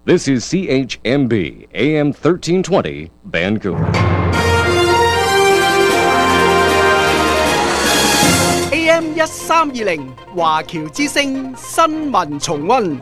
This is CHMB AM 1320 Vancouver. AM 1320華僑之聲新聞重溫。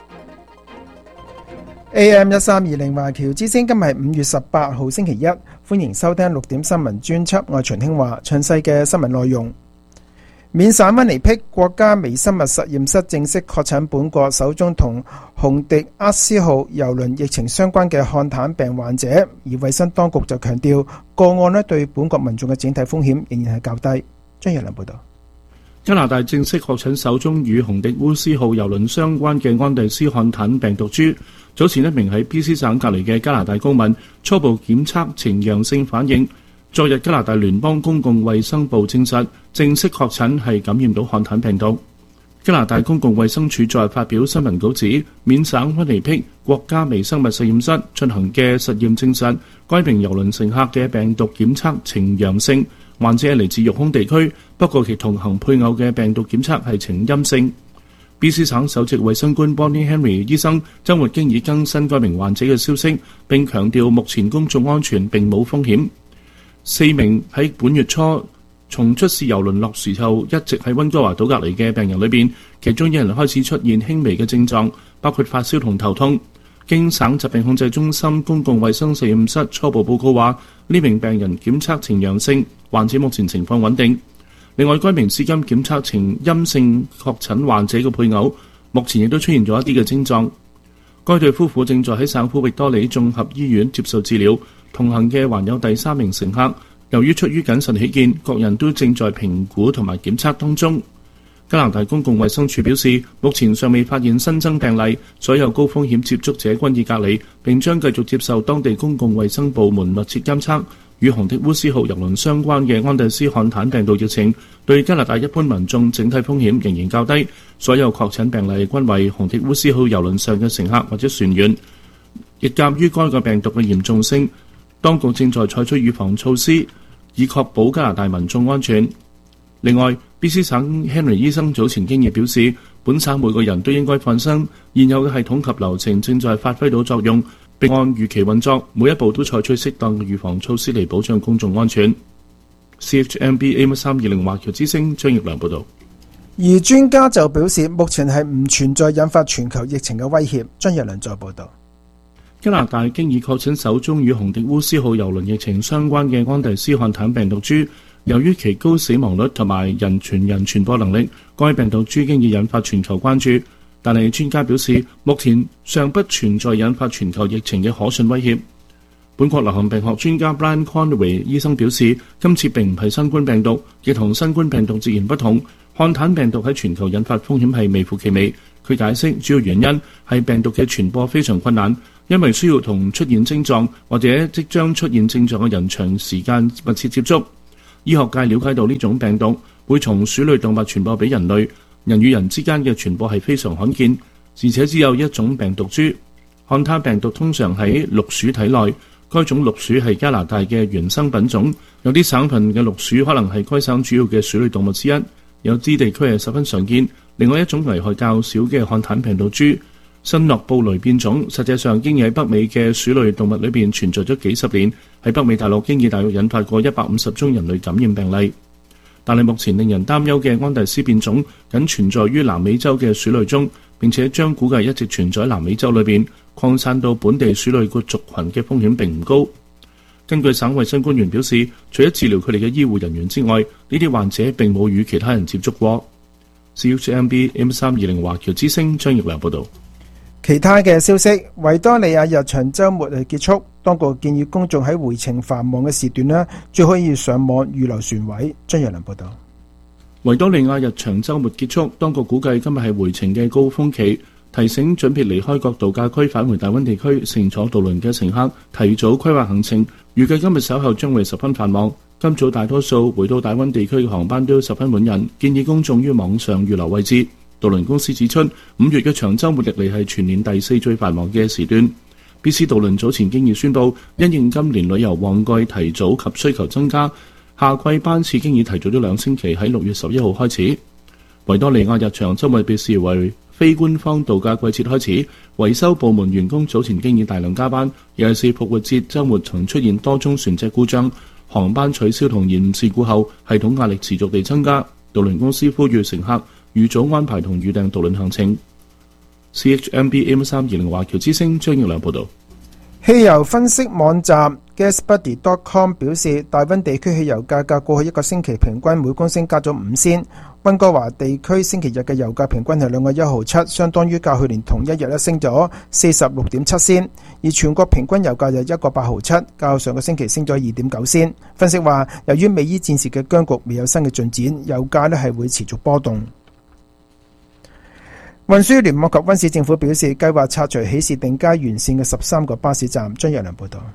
AM 1320華僑之聲，今日係5月18號星期一，歡迎收聽6點新聞專輯。我係秦興華，詳細嘅新聞內容。緬省溫尼碧國家微生物實驗室正式確診本國首宗同洪迪厄斯號郵輪疫情相關嘅漢坦病患者，而衛生當局就強調個案對本國民眾嘅整體風險仍然係較低。張日良報道。 加拿大正式確診首宗與洪迪烏斯號郵輪相關嘅安第斯漢坦病毒株。早前一名喺 BC 省隔離嘅加拿大公民初步檢測呈陽性反應，昨日加拿大聯邦公共衛生部證實正式確診係感染到漢坦病毒。加拿大公共衛生署在發表新聞稿指，緬省溫尼碧國家微生物實驗室進行嘅實驗證實，該名郵輪乘客嘅病毒檢測呈陽性，患者係嚟自育空地區，不過其同行配偶嘅病毒檢測係呈陰性。BC 省首席衛生官 Bonnie Henry 醫生週末經已更新該名患者嘅消息，並強調目前公眾安全並冇風險。4名喺本月初從出事郵輪落時後一直喺溫哥華島隔離嘅病人裏邊，其中一人開始出現輕微嘅症狀，包括發燒同頭痛。經省疾病控制中心公共衛生實驗室初步報告話，呢名病人檢測呈陽性，患者目前情況穩定。另外，該名至今檢測呈陰性確診患者嘅配偶，目前亦都出現咗一啲嘅症狀。該對夫婦正在喺省府域多利綜合醫院接受治療，同行嘅還有第3名乘客。由於出於謹慎起見，各人都正在評估同埋檢測當中。加拿大公共衛生署表示，目前尚未發現新增病例，所有高風險接觸者均已隔離，並將繼續接受當地公共衛生部門密切監測。與洪迪烏斯號郵輪相關嘅安第斯漢坦病毒疫情對加拿大一般民眾整體風險仍然較低，所有確診病例均為洪迪烏斯號郵輪上嘅乘客或者船員。亦鑑於該個病毒嘅嚴重性，當局正在採取預防措施，以確保加拿大民眾安全。另外，BC 省 Henry 醫生早前經已表示，本省每個人都應該放心，現有嘅系統及流程正在發揮到作用，並按預期運作，每一步都採取適當嘅預防措施嚟保障公眾安全。CHMB AM 1320華僑之聲張業良報導。 而專家就表示，目前係唔存在引發全球疫情嘅威脅。張業良再報導。 加拿大經已確診首宗與洪迪烏斯號郵輪疫情相關嘅安第斯漢坦病毒株，由於其高死亡率同埋人傳人傳播能力，該病毒株經已引發全球關注。但係專家表示，目前尚不存在引發全球疫情嘅可信威脅。本國流行病學專家 Brian Conway 醫生表示，今次並唔係新冠病毒，亦同新冠病毒截然不同。漢坦病毒喺全球引發風險係微乎其微。佢解釋主要原因係病毒嘅傳播非常困難，因為需要同出現症狀或者即將出現症狀嘅人長時間密切接觸。醫學界了解到呢種病毒會從鼠類動物傳播俾人類，人與人之間嘅傳播係非常罕見，而且只有一種病毒株。漢坦病毒通常喺綠鼠體內，該種綠鼠係加拿大嘅原生品種，有啲省份嘅綠鼠可能係該省主要嘅鼠類動物之一，有啲地區係十分常見。另外一種危害較少嘅漢坦病毒株新諾布雷變種，實際上經已喺北美嘅鼠類動物裏邊存在咗幾十年，喺北美大陸經已大約引發過150宗人類感染病例。但係目前令人擔憂嘅安第斯變種僅存在於南美洲嘅鼠類中，並且將估計一直存在喺南美洲裏邊，擴散到本地鼠類個族群嘅風險並唔高。根據省衛生官員表示，除咗治療佢哋嘅醫護人員之外，呢啲患者並冇與其他人接觸過。CHMB AM 1320華僑之聲張業良報導。 其他嘅消息，維多利亞日長週末結束，當局建議公眾喺回程繁忙嘅時段最可以上網預留船位。張業良報導。 維多利亞日長週末結束，當局估計今日係回程嘅高峰期，提醒準備離開各度假區返回大溫地區乘坐渡輪嘅乘客提早規劃行程，預計今日稍後將會十分繁忙。今早大多數回到大溫地區嘅航班都十分滿人，建議公眾於網上預留位置。渡輪公司指出，5月嘅長週末歷嚟係全年第4最繁忙嘅時段。BC 渡輪早前經已宣布，因應今年旅遊旺季提早及需求增加，夏季班次經已提早咗2星期，喺6月11號開始。維多利亞日長週末被視為非官方度假季節開始，維修部門員工早前經已大量加班，尤其是復活節週末曾出現多宗船隻故障、航班取消同延誤事故後，系統壓力持續地增加。渡輪公司呼籲乘客預早安排同預訂渡輪行程。CHMB AM320 華僑之聲張耀良報導。 汽油分析網站 GasBuddy.com 表示，大溫地區汽油價格過去一個星期平均每公升加咗5仙。溫哥華地區星期日嘅油價平均係2個1毫7，相當於較去年同一日升咗46.7仙。而全國平均油價就1個8毫7，較上個星期升咗2.9仙。分析話，由於美伊戰事嘅僵局未有新嘅進展，油價係會持續波動。運輸聯網及溫市政府表示，計劃拆除喜士定街沿線嘅13個巴士站。張日良報道。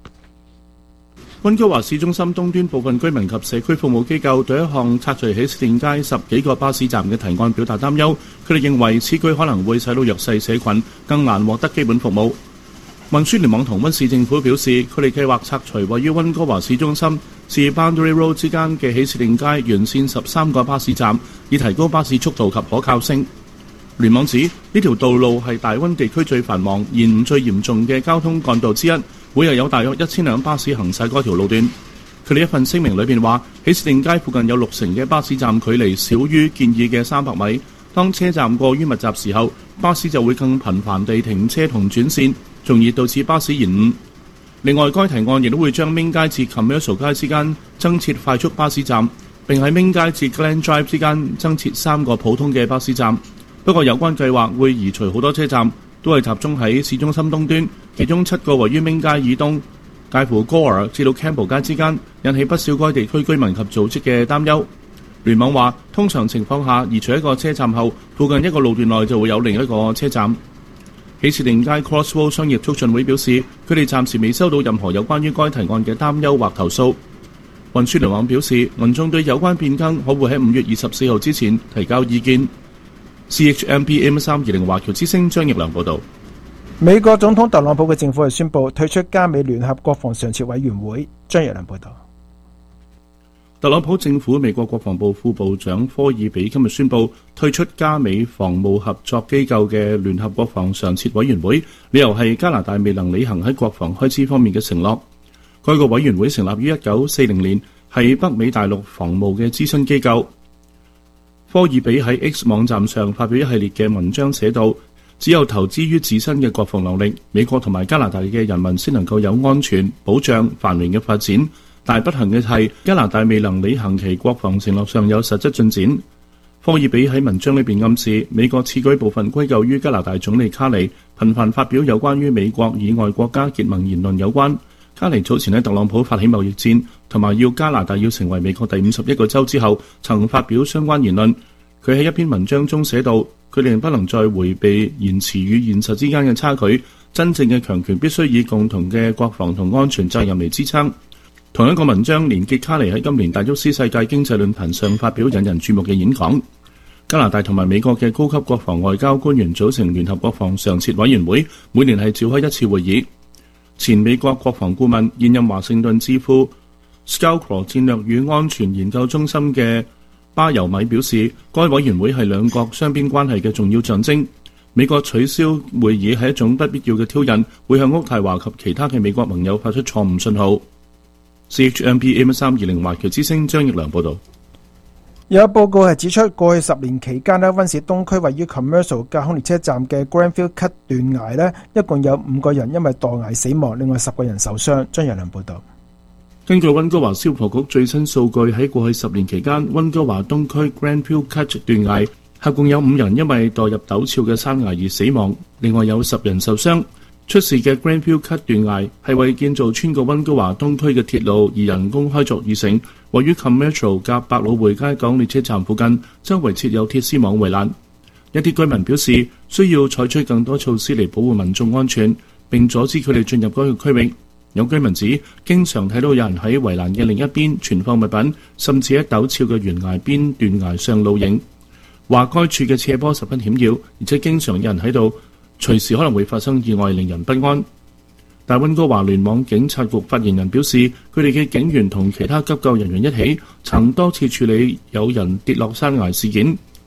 溫哥華市中心東端部分居民及社區服務機構對一項拆除喜士定街10幾個巴士站嘅提案表達擔憂，佢哋認為此舉可能會使到弱勢社群更難獲得基本服務。運輸聯網同溫市政府表示，佢哋計劃拆除位於溫哥華市中心至 Boundary Road 之間嘅喜士定街沿線13個巴士站，以提高巴士速度及可靠性。聯網指呢條道路係大溫地區最繁忙、延誤最嚴重嘅交通幹道之一，每日有大約1000輛巴士行駛嗰條路段。佢哋一份聲明裏邊話，喜士定街附近有60成嘅巴士站距離少於建議嘅300米。當車站過於密集時候，巴士就會更頻繁地停車同轉線，從而導致巴士延誤。另外，該提案亦都會將 Main 街至 Commercial 街之間增設快速巴士站，並喺 Main 街至 Glen Drive 之間增設3個普通嘅巴士站。不過有關計劃會移除好多車站，都係集中喺市中心東端，其中7個位於 Main 街以東，介乎 Gore 至到 Campbell 街之間，引起不少該地區居民及組織嘅擔憂。聯網話，通常情況下，移除一個車站後，附近一個路段內就會有另一個車站。喜士定街 Crossroad 商業促進會表示，佢哋暫時未收到任何有關於該提案嘅擔憂或投訴。運輸聯網表示，民眾對有關變更可會喺5月24號之前提交意見。CHMB AM320 華僑之聲張奕良報道。 美國總統特朗普嘅政府係宣布退出加美聯合國防常設委員會。張奕良報道。 特朗普政府美國國防部副部長科爾比今日宣布退出加美防務合作機構嘅聯合國防常設委員會，理由係加拿大未能履行喺國防開支方面嘅承諾。該個委員會成立於1940年，係北美大陸防務嘅諮詢機構。科爾比喺 X 網站上發表一系列嘅文章，寫道：只有投資於自身嘅國防能力，美國同埋加拿大嘅人民先能夠有安全、保障、繁榮嘅發展。但不幸嘅係，加拿大未能履行其國防承諾上有實質進展。科爾比喺文章裏邊暗示，美國此舉部分歸咎於加拿大總理卡尼頻繁發表有關於美國以外國家結盟言論有關。卡尼早前喺特朗普發起貿易戰同埋要加拿大要成為美國第51個州之後，曾發表相關言論。佢喺一篇文章中寫道：佢哋不能再迴避言辭與現實之間嘅差距，真正嘅強權必須以共同嘅國防同安全責任嚟支撐。同一個文章連結卡尼喺今年達沃斯世界經濟論壇上發表引人注目嘅演講。加拿大同埋美國嘅高級國防外交官員組成聯合國防常設委員會，每年係召開一次會議。前美國國防顧問、現任華盛頓智庫 Scowcroft 戰略與安全研究中心嘅巴尤米表示，該委員會係兩國雙邊關係嘅重要象徵。美國取消會議係一種不必要嘅挑釁，會向渥太華及其他嘅美國盟友發出錯誤信號。CHMB AM320 華僑之聲張奕良報導。 有報告係指出，過去10年期間咧，溫市東區位於 Commercial 架空列車站嘅 Granville Cut 斷崖咧，一共有5個人因為墮崖死亡，另外10個人受傷。張日良報導。 根據溫哥華消防局最新數據，喺過去10年期間，溫哥華東區 Granville Cut 斷崖合共有5人因為墮入陡峭嘅山崖而死亡，另外有10人受傷。出事嘅 Granville Cut 斷崖係為建造穿過溫哥華東區嘅鐵路而人工開鑿而成，位於 Commercial 夾百老匯街港列車站附近，周圍設有鐵絲網圍欄。一啲居民表示需要採取更多措施嚟保護民眾安全，並阻止佢哋進入該個區域。有居民指經常睇到有人喺圍欄嘅另一邊存放物品，甚至喺陡峭嘅懸崖邊斷崖上露營。話該處嘅斜坡十分險要，而且經常有人喺度，隨時可能會發生意外，令人不安。但溫哥華聯網警察局發言人表示，佢哋嘅警員同其他急救人員一起，曾多次處理有人跌落山崖事件，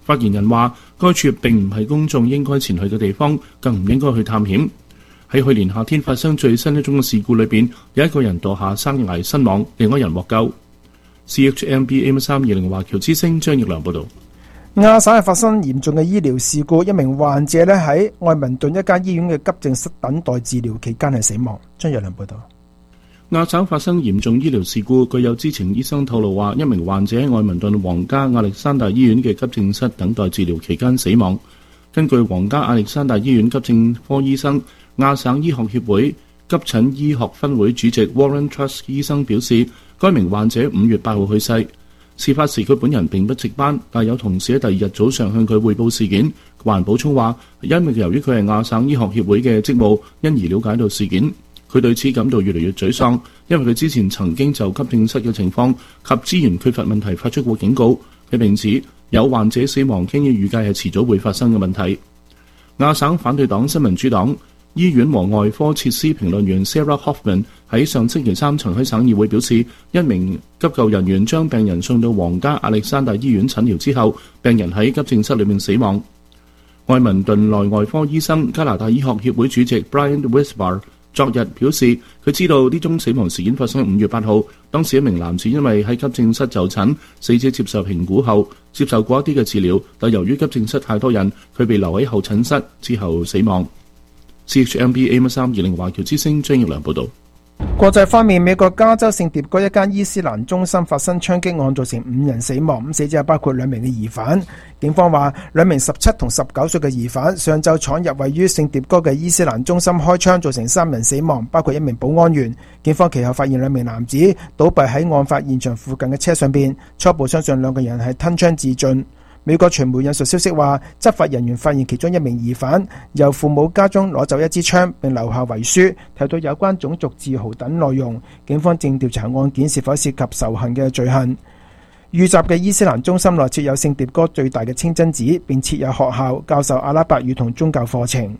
發言人話，該處並唔係公眾應該前去嘅地方，更唔應該去探險。喺去年夏天發生最新一宗嘅事故裏邊，有一個人墮下山崖身亡，另一人獲救。CHMB AM320 華僑之聲張奕良報導。 亞省係發生嚴重嘅醫療事故，一名患者咧喺愛民頓一間醫院嘅急症室等待治療期間係死亡。張奕良報導。 亞省發生嚴重醫療事故，據有知情醫生透露話，一名患者喺愛民頓皇家亞歷山大醫院嘅急症室等待治療期間死亡。根據皇家亞歷山大醫院急症科醫生、亞省醫學協會急診醫學分會主席 Warren Truss 醫生表示，該名患者5月8號去世。事發時佢本人並不值班，但有同事喺第二日早上向佢匯報事件。還補充話，因為由於佢係亞省醫學協會嘅職務，因而了解到事件。佢對此感到越嚟越沮喪，因為佢之前曾經就急症室嘅情況及資源缺乏問題發出過警告。佢並指有患者死亡傾向預計係遲早會發生嘅問題。亞省反對黨新民主黨醫院和外科設施評論員 Sarah Hoffman 喺上星期三曾喺省議會表示，一名急救人員將病人送到皇家亞歷山大醫院診療之後，病人喺急症室裏面死亡。愛民頓內外科醫生加拿大醫學協會主席 Brian Wisbar 昨日表示，佢知道呢宗死亡事件發生喺5月8號，當時一名男子因為喺急症室就診，死者接受評估後接受過一啲嘅治療，但由於急症室太多人，佢被留喺候診室之後死亡。CHMB AM320 華僑之聲張奕良報導。 國際方面，美國加州聖迭戈一間伊斯蘭中心發生槍擊案，造成5人死亡，死者包括2名嘅疑犯。警方話，2名17同19歲嘅疑犯上晝闖入位於聖迭戈嘅伊斯蘭中心開槍，造成3人死亡，包括1名保安員。警方其後發現2名男子倒斃喺案發現場附近嘅車上邊，初步相信2個人係吞槍自盡。美國傳媒引述消息話，執法人員發現其中1名疑犯由父母家中攞走一支槍，並留下遺書，提到有關種族自豪等內容。警方正調查案件是否涉及仇恨嘅罪行。遇襲嘅伊斯蘭中心內設有聖迭戈最大嘅清真寺，並設有學校教授阿拉伯語同宗教課程。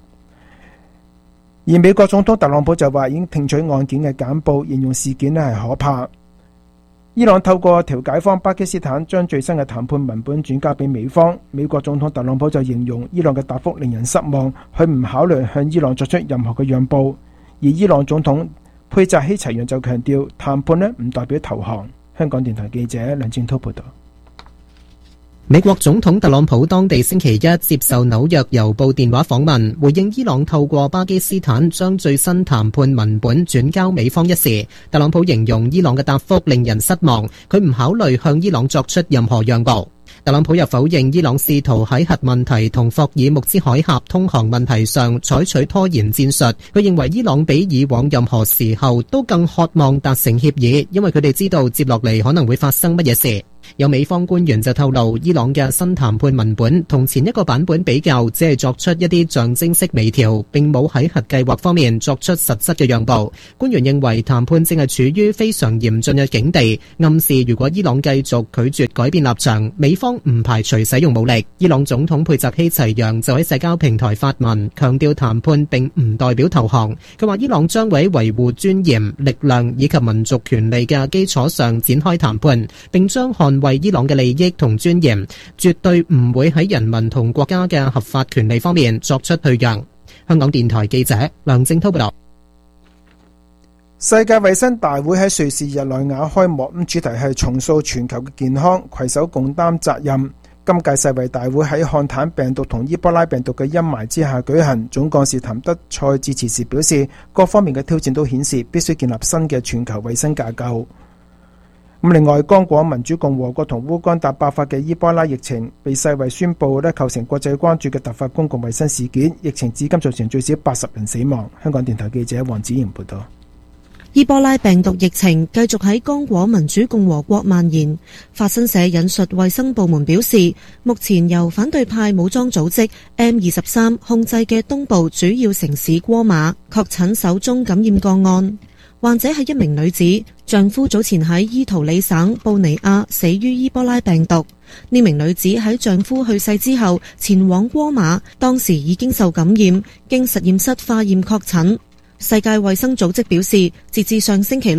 而美國總統特朗普就話已經聽取案件嘅簡報，形容事件係可怕。伊朗透過調解方巴基斯坦將最新嘅談判文本轉交俾美方，美國總統特朗普就形容伊朗嘅答覆令人失望，佢唔考慮向伊朗作出任何嘅讓步。而伊朗總統佩扎希齊揚就強調，談判唔代表投降。香港電台記者梁正濤報道。 美國總統特朗普當地星期一接受紐約郵報電話訪問，回應伊朗透過巴基斯坦將最新談判文本轉交美方一事，特朗普形容伊朗嘅答覆令人失望，佢唔考慮向伊朗作出任何讓步。特朗普又否認伊朗試圖喺核問題同霍爾木茲海峽通航問題上採取拖延戰術，佢認為伊朗比以往任何時候都更渴望達成協議，因為佢哋知道接落嚟可能會發生乜嘢事。有美方官員就透露，伊朗嘅新談判文本同前一個版本比較，只係作出一啲象徵式微調，並冇喺核計劃方面作出實質嘅讓步。官員認為談判正係處於非常嚴峻嘅境地，暗示如果伊朗繼續拒絕改變立場，美方唔排除使用武力。伊朗總統佩扎希齊揚就喺社交平台發文，強調談判並唔代表投降。佢話伊朗將會喺維護尊嚴、力量以及民族權利嘅基礎上展開談判，並將捍衛伊朗嘅利益同尊嚴，絕對唔會喺人民同國家嘅合法權利方面作出退讓。香港電台記者梁正濤報道。 世界衛生大會喺瑞士日內瓦開幕，主題係重塑全球嘅健康，攜手共擔責任。今屆世衛大會喺漢坦病毒同伊波拉病毒嘅陰霾之下舉行，總幹事譚德塞致辭時表示，各方面嘅挑戰都顯示必須建立新嘅全球衛生架構。另外，剛果民主共和國同烏干達爆發嘅伊波拉疫情被世衛宣布構成國際關注嘅突發公共衛生事件，疫情至今造成最少80人死亡。香港電台記者黃子瑩報道。 伊波拉病毒疫情繼續喺剛果民主共和國蔓延。法新社引述衛生部門表示，目前由反對派武裝組織 M23 控制嘅東部主要城市戈馬確診首宗感染個案。患者係一名女子，丈夫早前喺伊圖里省布尼亞死於伊波拉病毒。呢名女子喺丈夫去世之後前往戈馬，當時已經受感染，經實驗室化驗確診。世界衛生組織表示，截至上星期六，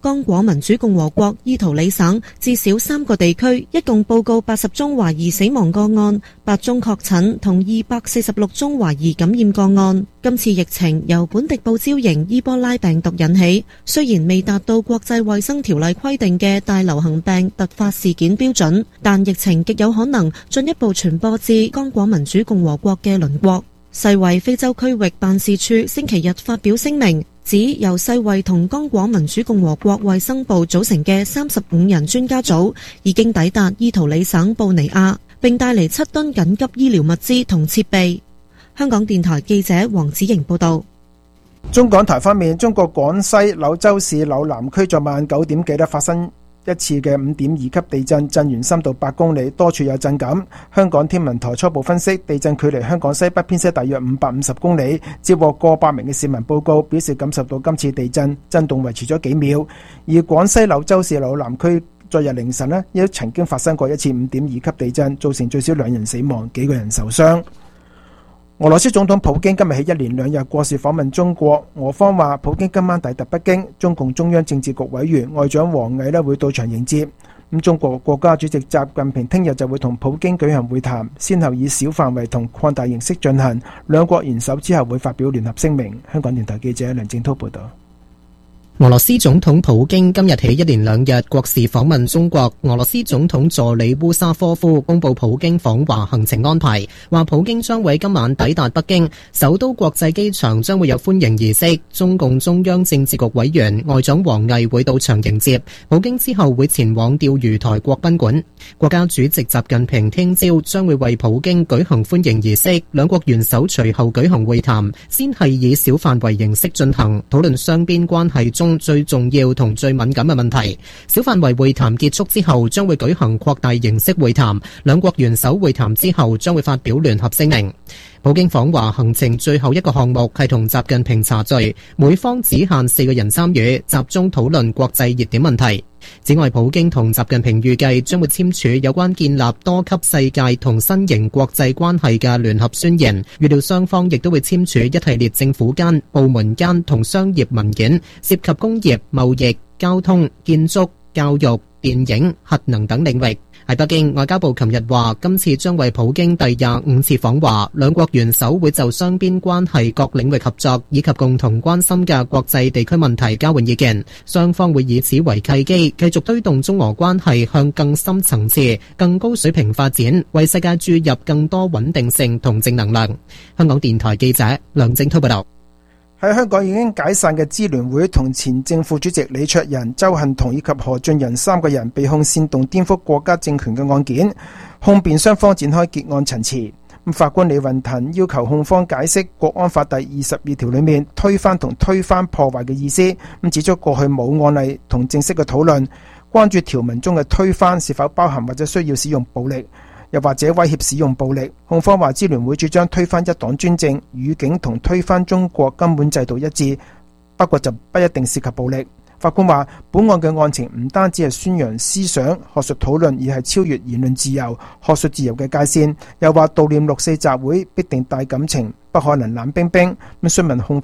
中港台方面，中國廣西柳州市柳南區昨晚9點幾發生一次嘅5.2級地震，震源深度8公里，多處有震感。香港天文台初步分析，地震距離香港西北偏西大約550公里，接獲過百名嘅市民報告，表示感受到今次地震震動維持咗幾秒。而廣西柳州市柳南區昨日凌晨亦曾經發生過一次5.2級地震，造成最少2人死亡，幾個人受傷。俄羅斯總統普京今日起1連2日國事訪問中國，俄方話普京今晚抵達北京，中共中央政治局委員外長王毅會到場迎接。中國國家主席習近平聽日就會同普京舉行會談，先後以小範圍同擴大形式進行，兩國元首之後會發表聯合聲明。香港電台記者梁正濤報道。 俄羅斯總統普京今日起1連2日國事訪問中國。俄羅斯總統助理烏沙科夫公布普京訪華行程安排，話普京將會今晚抵達北京，首都國際機場將會有歡迎儀式，中共中央政治局委員外長王毅會到場迎接普京，之後會前往釣魚台國賓館。國家主席習近平聽朝將會為普京舉行歡迎儀式，兩國元首隨後舉行會談，先係以小範圍形式進行，討論雙邊關係中最重要同最敏感嘅問題。小範圍會談結束之後，將會舉行擴大形式會談，兩國元首會談之後將會發表聯合聲明。普京訪華行程最後一個項目係同習近平茶聚，每方只限4個人參與，集中討論國際熱點問題。此外，普京同習近平預計將會簽署有關建立多級世界同新型國際關係嘅聯合宣言，預料雙方亦都會簽署一系列政府間、部門間同商業文件，涉及工業、貿易、交通、建築、教育、電影、核能等領域。喺北京，外交部琴日話，今次將為普京第25次訪華，兩國元首會就雙邊關係各領域合作以及共同關心嘅國際地區問題交換意見，雙方會以此為契機，繼續推動中俄關係向更深層次、更高水平發展，為世界注入更多穩定性同正能量。香港電台記者梁正濤報道。 喺香港已經解散嘅支聯會同前政府主席李卓人、鄒幸彤以及何俊仁3個人被控煽動顛覆國家政權嘅案件，控辯雙方展開結案陳詞。法官李運騰要求控方解釋國安法第22條裏面推翻同推翻破壞嘅意思，指出過去冇案例同正式嘅討論，關注條文中嘅推翻是否包含或者需要使用暴力，又或者威脅使用暴力。控方話支聯會主張推翻一黨專政，語境同推翻中國根本制度一致，不過就不一定涉及暴力。法官話本案嘅案情唔單止係宣揚思想學術討論，而係超越言論自由學術自由嘅界線，又話悼念6·4集會必定帶感情，不可能冷冰冰。詢問控